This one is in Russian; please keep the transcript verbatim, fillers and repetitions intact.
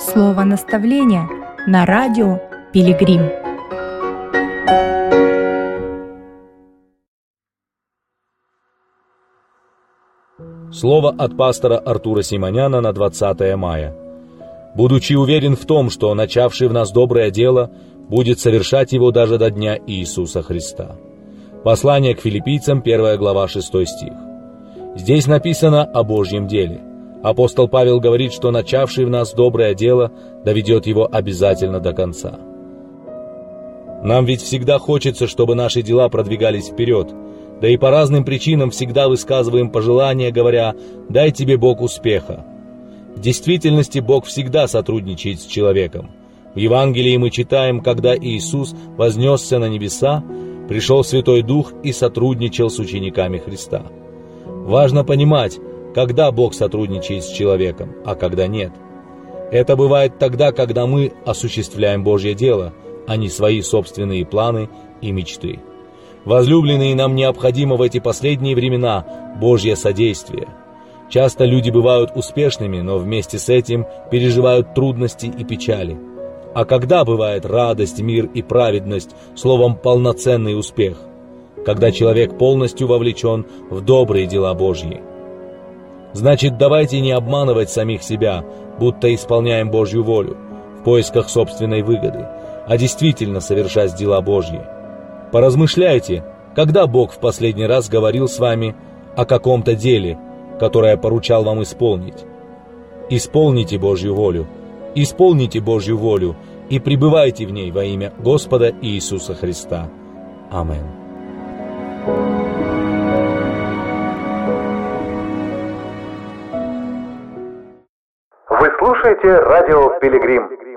Слово наставления на радио Пилигрим. Слово от пастора Артура Симоняна на двадцатое мая. «Будучи уверен в том, что начавший в нас доброе дело будет совершать его даже до дня Иисуса Христа». Послание к филиппийцам, первая глава, шестой стих. Здесь написано о Божьем деле. Апостол Павел говорит, что начавший в нас доброе дело доведет его обязательно до конца. Нам ведь всегда хочется, чтобы наши дела продвигались вперед, да и по разным причинам всегда высказываем пожелания, говоря: «Дай тебе Бог успеха». В действительности Бог всегда сотрудничает с человеком. В Евангелии мы читаем, когда Иисус вознесся на небеса, пришел Святой Дух и сотрудничал с учениками Христа. Важно понимать, когда Бог сотрудничает с человеком, а когда нет. Это бывает тогда, когда мы осуществляем Божье дело, а не свои собственные планы и мечты. Возлюбленные, нам необходимо в эти последние времена Божье содействие. Часто люди бывают успешными, но вместе с этим переживают трудности и печали. А когда бывает радость, мир и праведность, словом, полноценный успех? Когда человек полностью вовлечен в добрые дела Божьи. Значит, давайте не обманывать самих себя, будто исполняем Божью волю, в поисках собственной выгоды, а действительно совершать дела Божьи. Поразмышляйте, когда Бог в последний раз говорил с вами о каком-то деле, которое поручал вам исполнить. Исполните Божью волю, исполните Божью волю и пребывайте в ней во имя Господа Иисуса Христа. Аминь. Вы слушаете радио Пилигрим.